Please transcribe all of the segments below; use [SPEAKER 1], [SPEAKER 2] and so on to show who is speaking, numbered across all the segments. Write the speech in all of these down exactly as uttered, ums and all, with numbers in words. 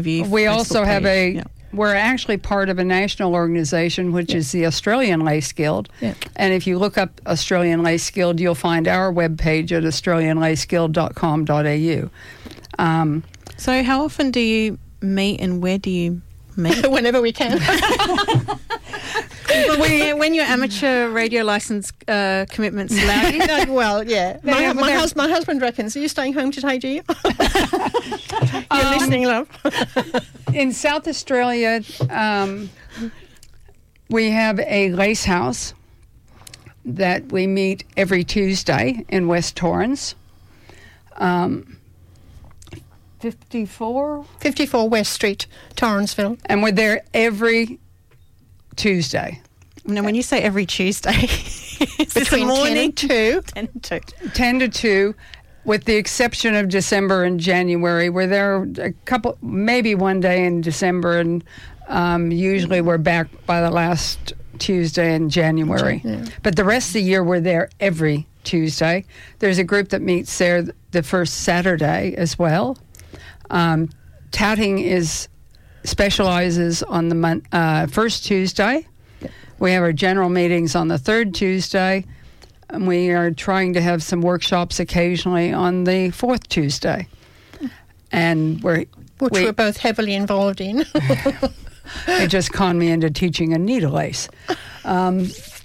[SPEAKER 1] We also have a, yeah. we're actually part of a national organization, which yeah. is the Australian Lace Guild. Yeah. And if you look up Australian Lace Guild, you'll find our webpage at australian lace guild dot com dot a u. Um,
[SPEAKER 2] so how often do you meet and where do you meet?
[SPEAKER 3] Whenever we can.
[SPEAKER 2] Well, when, when your amateur radio license uh, commitments allow you?
[SPEAKER 3] Uh, well, yeah. My, my, hus- my husband reckons, are you staying home today, do you? You're um, listening, love.
[SPEAKER 1] In South Australia, um, we have a lace house that we meet every Tuesday in West Torrens. Um, fifty-four?
[SPEAKER 3] fifty-four West Street, Torrensville.
[SPEAKER 1] And we're there every Tuesday.
[SPEAKER 2] Now, when you say every Tuesday,
[SPEAKER 3] between ten and two.
[SPEAKER 2] ten to two.
[SPEAKER 1] ten to two, with the exception of December and January. We're there a couple, maybe one day in December, and um, usually we're back by the last Tuesday in January. Yeah. But the rest of the year, we're there every Tuesday. There's a group that meets there the first Saturday as well. Um, touting is specializes on the mon- uh, first Tuesday. We have our general meetings on the third Tuesday, and we are trying to have some workshops occasionally on the fourth Tuesday. And we're
[SPEAKER 3] which we, we're both heavily involved in.
[SPEAKER 1] They just conned me into teaching a needle lace. Um,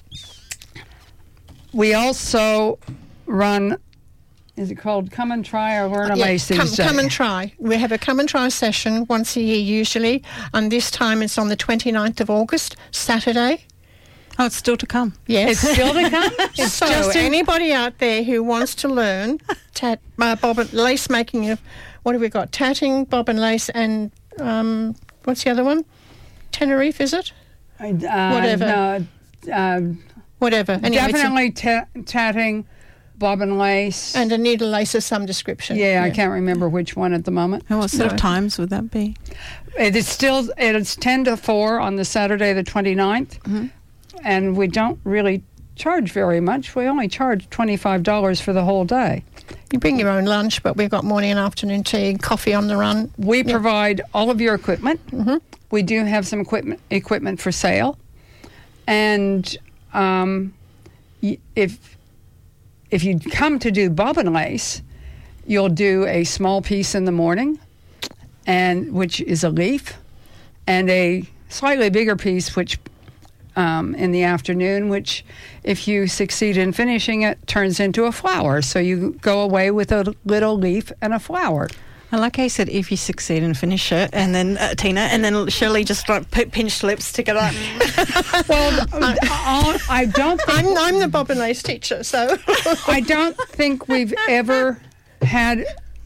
[SPEAKER 1] we also run. Is it called Come and Try or Learn a
[SPEAKER 3] yeah,
[SPEAKER 1] Lace
[SPEAKER 3] come,
[SPEAKER 1] these days?
[SPEAKER 3] Come and Try. We have a Come and Try session once a year usually, and this time it's on the twenty-ninth of August, Saturday.
[SPEAKER 2] Oh, it's still to come.
[SPEAKER 3] Yes.
[SPEAKER 1] It's still to come?
[SPEAKER 3] It's so just anybody out there who wants to learn tat, uh, bobbin, lace making, of, what have we got? Tatting, bobbin lace, and um, what's the other one? Tenerife, is it?
[SPEAKER 1] Uh,
[SPEAKER 3] Whatever.
[SPEAKER 1] No, uh,
[SPEAKER 3] Whatever. Anyway,
[SPEAKER 1] definitely ta- tatting, bobbin lace.
[SPEAKER 3] And a needle lace of some description.
[SPEAKER 1] Yeah, yeah, I can't remember which one at the moment.
[SPEAKER 2] And what sort
[SPEAKER 1] no.
[SPEAKER 2] of times would that be?
[SPEAKER 1] It is still, it's ten to four on the Saturday the twenty-ninth. Mm-hmm. And we don't really charge very much. We only charge twenty-five dollars for the whole day.
[SPEAKER 3] You bring your own lunch, but we've got morning and afternoon tea and coffee on the run.
[SPEAKER 1] We
[SPEAKER 3] yep.
[SPEAKER 1] provide all of your equipment.
[SPEAKER 3] Mm-hmm.
[SPEAKER 1] We do have some equipment equipment for sale. And um, if if you come to do bobbin lace, you'll do a small piece in the morning, and which is a leaf, and a slightly bigger piece, which Um, in the afternoon, which if you succeed in finishing it, turns into a flower. So you go away with a little leaf and a flower.
[SPEAKER 2] I like how you said if you succeed and finish it, and then uh, Tina, and then Shirley just like p- pinched lips together.
[SPEAKER 1] Well, I, I don't think...
[SPEAKER 3] I'm, I'm the bobbin lace teacher, so...
[SPEAKER 1] I don't think we've ever had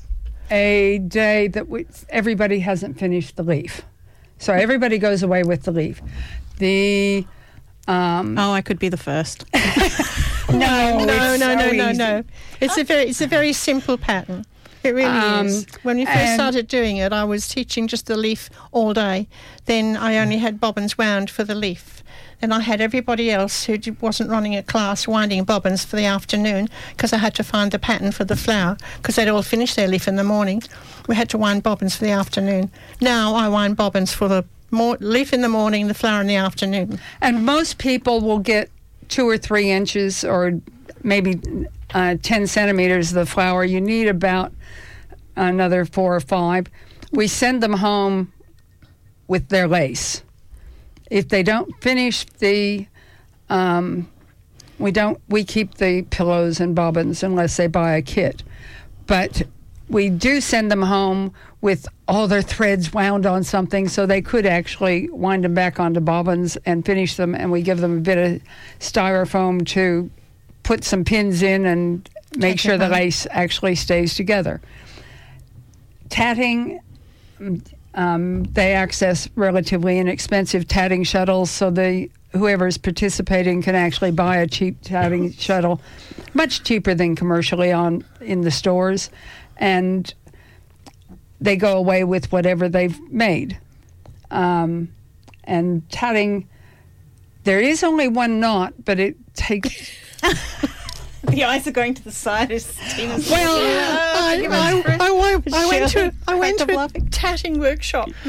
[SPEAKER 1] a day that we, everybody hasn't finished the leaf. So everybody goes away with the leaf. The... Um,
[SPEAKER 2] oh, I could be the first.
[SPEAKER 1] no,
[SPEAKER 3] no, no,
[SPEAKER 1] so
[SPEAKER 3] no, no,
[SPEAKER 1] easy.
[SPEAKER 3] no. It's a very, it's a very simple pattern. It really
[SPEAKER 1] um,
[SPEAKER 3] is. When we first started doing it, I was teaching just the leaf all day. Then I only had bobbins wound for the leaf. Then I had everybody else who wasn't running a class winding bobbins for the afternoon because I had to find the pattern for the flower because they'd all finished their leaf in the morning. We had to wind bobbins for the afternoon. Now I wind bobbins for the More, leaf in the morning, the flower in the afternoon.
[SPEAKER 1] And most people will get two or three inches or maybe uh, ten centimeters of the flower. You need about another four or five. We send them home with their lace. If they don't finish the, um, we don't. We keep the pillows and bobbins unless they buy a kit. But we do send them home with all their threads wound on something, so they could actually wind them back onto bobbins and finish them, and we give them a bit of styrofoam to put some pins in and make sure the lace actually stays together. Tatting, um, they access relatively inexpensive tatting shuttles, so the whoever's participating can actually buy a cheap tatting shuttle, much cheaper than commercially on in the stores, and they go away with whatever they've made. Um, and tatting, there is only one knot, but it takes
[SPEAKER 2] The eyes are going to the side as Tina's
[SPEAKER 3] Well, I, I, I, I, I went to I went to a tatting workshop